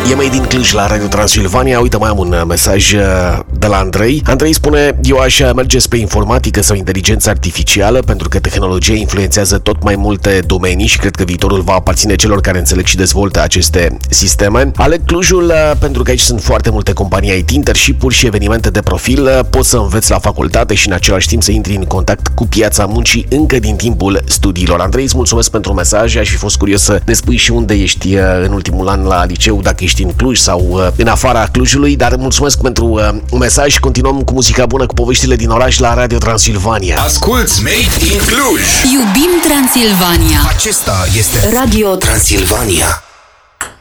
E mai din Cluj la Radio Transilvania. Uite, mai am un mesaj de la Andrei. Andrei spune: eu aș merge spre informatică sau inteligență artificială, pentru că tehnologia influențează tot mai multe domenii și cred că viitorul va aparține celor care înțeleg și dezvoltă aceste sisteme. Aleg Clujul pentru că aici sunt foarte multe companii IT, internship-uri și evenimente de profil. Poți să înveți la facultate și în același timp să intri în contact cu piața muncii încă din timpul studiilor. Andrei, îți mulțumesc pentru mesaj. Aș fi fost curios să ne spui și unde ești în ultimul an la liceu, dacă ești în Cluj sau în afara Clujului, dar mulțumesc pentru un mesaj și continuăm cu muzica bună, cu poveștile din oraș la Radio Transilvania. Asculți Made in Cluj! Iubim Transilvania! Acesta este Radio Transilvania.